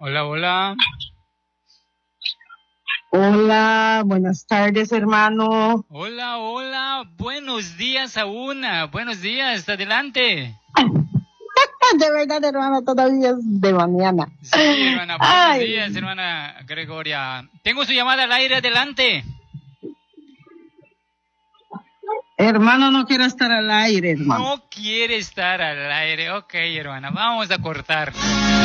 Hola, hola. Hola, buenas tardes, hermano. Hola, hola. Buenos días aún. Buenos días. Adelante. De verdad, hermano, todavía es de mañana. Sí, hermana. Buenos días, hermana Gregoria. Tengo su llamada al aire. Adelante. Hermano, no quiero estar al aire, hermano. No quiere estar al aire. Ok, hermana. Vamos a cortar.